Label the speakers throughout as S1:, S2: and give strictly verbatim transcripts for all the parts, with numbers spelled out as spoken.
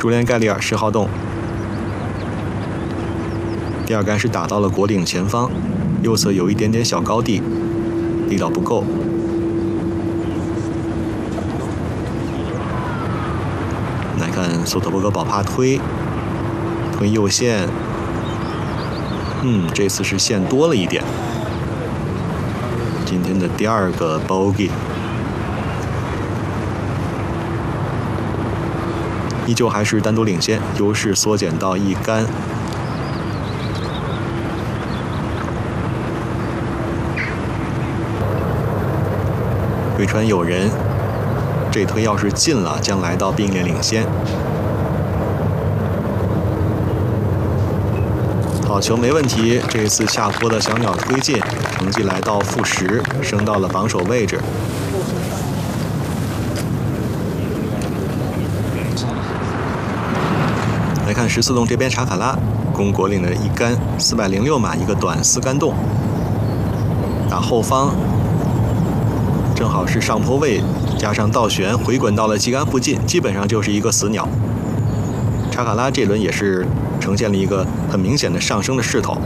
S1: 朱连盖利尔十号洞，第二杆是打到了果岭前方，右侧有一点点小高地，力道不够。来看索特伯格宝帕推推右线，嗯，这次是线多了一点。今天的第二个 bogey， 依旧还是单独领先，优势缩减到一杆。对船有人，这推要是进了，将来到并列领先。好球没问题，这次下坡的小鸟推进，成绩来到负十，升到了榜首位置。来看十四洞这边查卡拉，攻果岭的一杆四百零六码，一个短四杆洞，打后方，正好是上坡位，加上倒旋回滚到了旗杆附近，基本上就是一个死鸟。查卡拉这轮也是呈现了一个很明显的上升的势头。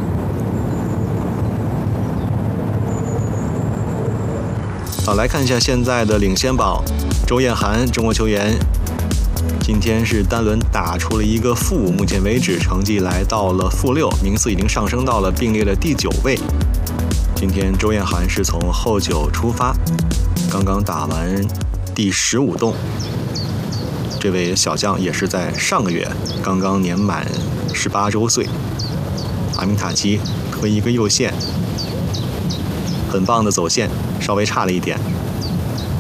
S1: 好，来看一下现在的领先榜，周艳涵，中国球员，今天是单轮打出了一个负，目前为止成绩来到了负六，名次已经上升到了并列的第九位。今天周艳涵是从后九出发，刚刚打完第十五洞。这位小将也是在上个月刚刚年满十八周岁。阿明塔奇推一个右线，很棒的走线，稍微差了一点。